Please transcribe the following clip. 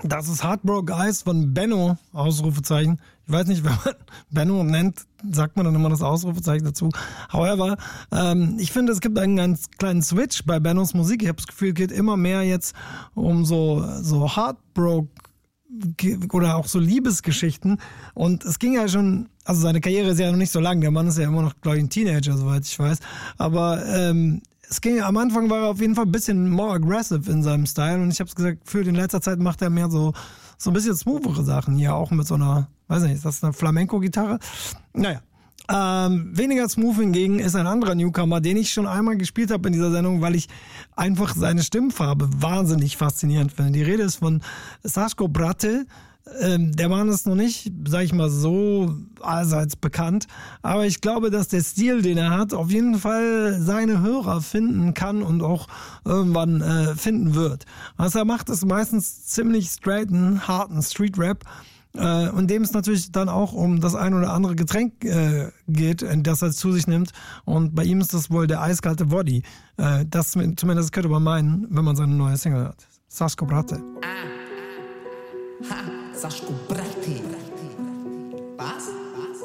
Das ist Heartbroken Eyes von Benno, Ausrufezeichen. Ich weiß nicht, wenn man Benno nennt, sagt man dann immer das Ausrufezeichen dazu. However, ich finde, es gibt einen ganz kleinen Switch bei Bennos Musik. Ich habe das Gefühl, es geht immer mehr jetzt um so Heartbroken oder auch so Liebesgeschichten. Und es ging ja schon, also seine Karriere ist ja noch nicht so lang. Der Mann ist ja immer noch, glaube ich, ein Teenager, soweit ich weiß. Aber es ging, am Anfang war er auf jeden Fall ein bisschen more aggressive in seinem Style. Und ich habe es gesagt, für in letzter Zeit macht er mehr so ein bisschen smoothere Sachen hier, auch mit so einer, weiß nicht, ist das eine Flamenco-Gitarre? Naja. Weniger smooth hingegen ist ein anderer Newcomer, den ich schon einmal gespielt habe in dieser Sendung, weil ich einfach seine Stimmfarbe wahnsinnig faszinierend finde. Die Rede ist von Saško Bratte. Der Mann ist noch nicht, sag ich mal, so allseits bekannt, aber ich glaube, dass der Stil, den er hat, auf jeden Fall seine Hörer finden kann und auch irgendwann finden wird. Was er macht, ist meistens ziemlich straighten, harten Street-Rap, und dem es natürlich dann auch um das ein oder andere Getränk geht, das er zu sich nimmt. Und bei ihm ist das wohl der eiskalte Body. Das zumindest könnte man meinen, wenn man seine neue Single hört. Saško Bratte. Saško Bratte.